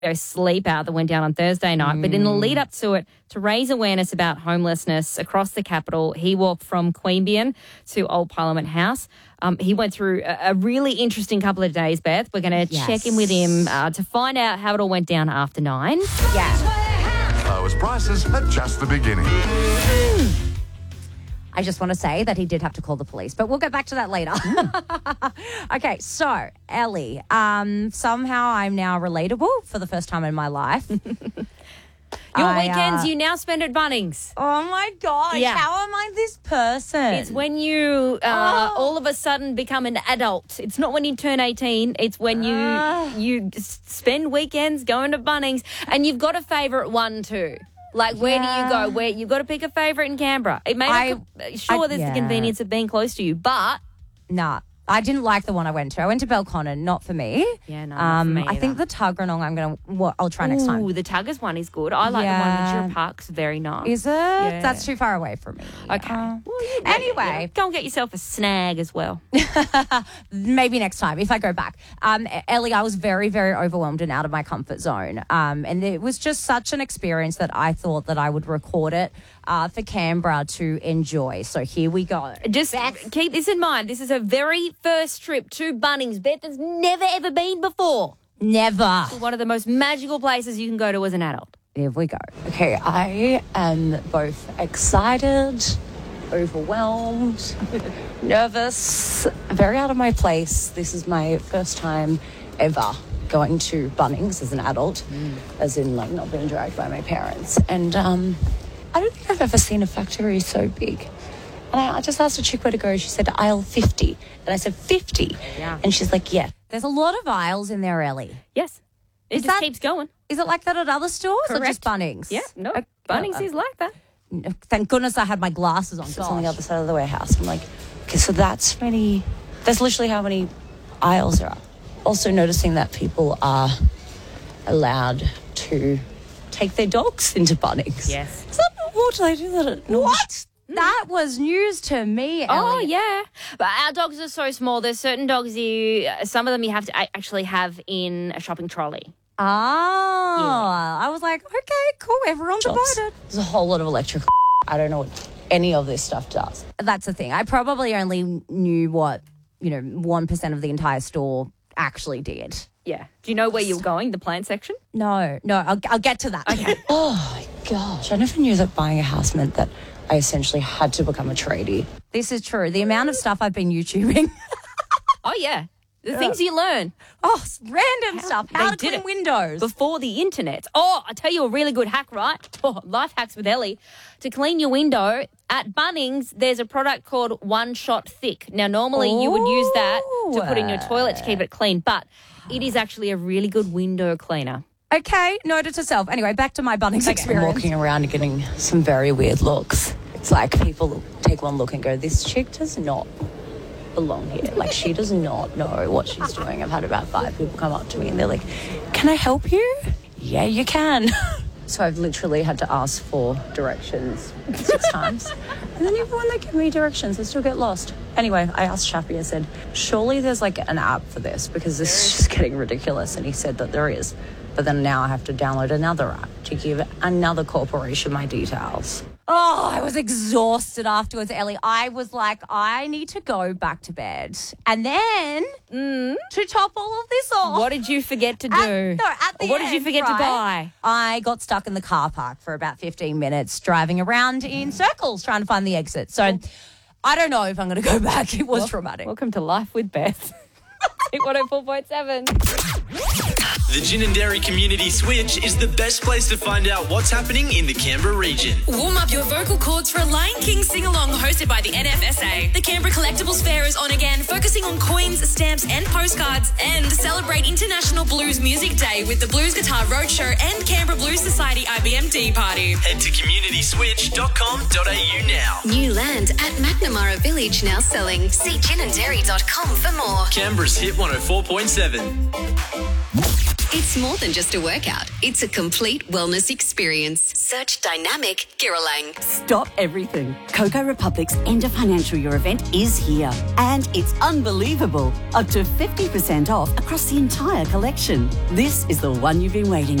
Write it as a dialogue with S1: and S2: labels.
S1: sleep out that went down on Thursday night. But in the lead up to it, to raise awareness about homelessness across the capital, he walked from Queanbeyan to Old Parliament House. He went through a really interesting couple of days, Beth. We're going to check in with him to find out how it all went down after 9.
S2: Yeah.
S3: Lowest prices at just the beginning.
S2: I just want to say that he did have to call the police, but we'll get back to that later. Okay, so, Ellie, somehow I'm now relatable for the first time in my life.
S1: Your weekends you now spend at Bunnings.
S2: Oh, my gosh.
S1: Yeah.
S2: How am I this person?
S1: It's when you all of a sudden become an adult. It's not when you turn 18. It's when you spend weekends going to Bunnings, and you've got a favourite one too. Like, where do you go? Where you've got to pick a favourite in Canberra. It may not, there's the convenience of being close to you, but
S2: nah. I didn't like the one I went to. I went to Belconnen, not for me.
S1: Yeah, no, not for me
S2: I think the Tuggeranong I'll try next time.
S1: Ooh, the Tuggers one is good. I like the one in Jura Park's very nice.
S2: Is it?
S1: Yeah.
S2: That's too far away from me.
S1: Okay.
S2: Anyway.
S1: Go and get yourself a snag as well.
S2: Maybe next time if I go back. Ellie, I was very, very overwhelmed and out of my comfort zone. And it was just such an experience that I thought that I would record it for Canberra to enjoy. So here we go.
S1: Just keep this in mind. This is her very first trip to Bunnings. Beth has never, ever been before.
S2: Never.
S1: One of the most magical places you can go to as an adult.
S2: Here we go.
S4: Okay, I am both excited, overwhelmed, nervous, very out of my place. This is my first time ever going to Bunnings as an adult, as in, like, not being dragged by my parents. And I don't think I've ever seen a factory so big. And I just asked a chick where to go. She said aisle 50. And I said 50.
S1: Yeah.
S4: And she's like, yeah.
S2: There's a lot of aisles in there, Ellie.
S1: Yes. It just keeps going.
S2: Is it like that at other stores or just Bunnings?
S1: Yeah, no, Bunnings is like that.
S2: Thank goodness I had my glasses on.
S4: It's on the other side of the warehouse. I'm like, okay, so that's literally how many aisles there are. Also noticing that people are allowed to take their dogs into Bunnings.
S1: Yes.
S4: Is that not what they do that at
S2: What? That was news to me, Ellie.
S1: Oh, yeah. But our dogs are so small. There's certain dogs some of them you have to actually have in a shopping trolley.
S2: Oh, I was like, okay, cool. Everyone's divided.
S4: There's a whole lot of electrical. I don't know what any of this stuff does.
S2: That's the thing. I probably only knew what, 1% of the entire store actually did.
S1: Yeah. Do you know where you're going, the plant section?
S2: No, I'll get to that. Okay.
S4: Oh, my gosh. I never knew that buying a house meant that I essentially had to become a tradie.
S2: This is true. The amount of stuff I've been YouTubing.
S1: Oh, yeah. The things you learn.
S2: Oh, random stuff. How to
S1: did
S2: clean
S1: it
S2: windows.
S1: before the internet. Oh, I'll tell you a really good hack, right? Oh, life hacks with Ellie. To clean your window, at Bunnings, there's a product called One Shot Thick. Now, normally you would use that to put in your toilet to keep it clean, but it is actually a really good window cleaner.
S2: Okay, noted to self. Anyway, back to my Bunnings
S4: I'm
S2: experience.
S4: walking around and getting some very weird looks. It's like people take one look and go, this chick does not belong here. Like, she does not know what she's doing. I've had about 5 people come up to me and they're like, can I help you? Yeah, you can. So I've literally had to ask for directions 6 times. And then even when they give me directions, I still get lost. Anyway, I asked Chappie, I said, surely there's like an app for this because this is just getting ridiculous. And he said that there is. But then now I have to download another app to give another corporation my details.
S2: Oh, I was exhausted afterwards, Ellie. I was like, I need to go back to bed. And then, to top all of this off...
S1: What did you forget to do?
S2: At the
S1: What did you
S2: end,
S1: forget to buy?
S2: I got stuck in the car park for about 15 minutes driving around in circles trying to find the exit. So I don't know if I'm going to go back. It was traumatic.
S1: Welcome to Life with Beth. 104.7.
S5: The Gin and Dairy Community Switch is the best place to find out what's happening in the Canberra region.
S6: Warm up your vocal cords for a Lion King sing-along hosted by the NFSA. The Canberra Collectibles Fair is on again, focusing on coins, stamps and postcards. And celebrate International Blues Music Day with the Blues Guitar Roadshow and Canberra Blues Society IBMD Party.
S5: Head to communityswitch.com.au now.
S7: New land at McNamara Village now selling. See ginanddairy.com for more.
S5: Canberra's Hit 104.7.
S7: It's more than just a workout. It's a complete wellness experience. Search Dynamic Giralang.
S8: Stop everything. Coco Republic's end of financial year event is here. And it's unbelievable. Up to 50% off across the entire collection. This is the one you've been waiting